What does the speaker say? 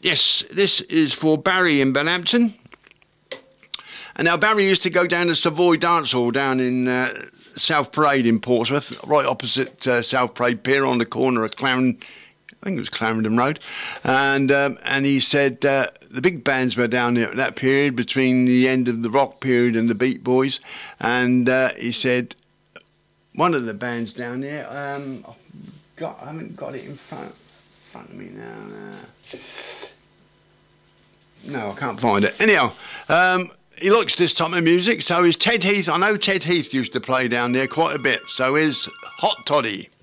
Yes, this is for Barry in Benthampton. And now Barry used to go down to Savoy Dance Hall down in South Parade in Portsmouth, right opposite South Parade Pier on the corner of I think it was Clarendon Road. And he said the big bands were down there at that period between the end of the rock period and the Beat Boys. And he said one of the bands down there, I haven't got it in front of me now. No, I can't find it. Anyhow, he likes this type of music, so is Ted Heath. I know Ted Heath used to play down there quite a bit, so is Hot Toddy.